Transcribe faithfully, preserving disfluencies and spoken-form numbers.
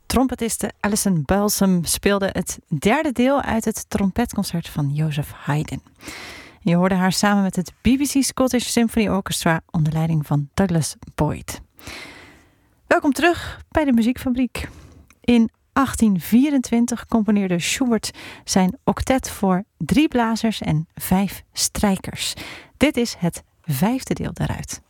Trompetiste Alison Balsam speelde het derde deel uit het trompetconcert van Joseph Haydn. Je hoorde haar samen met het B B C Scottish Symphony Orchestra onder leiding van Douglas Boyd. Welkom terug bij de Muziekfabriek. In achttien vierentwintig componeerde Schubert zijn octet voor drie blazers en vijf strijkers. Dit is het vijfde deel daaruit.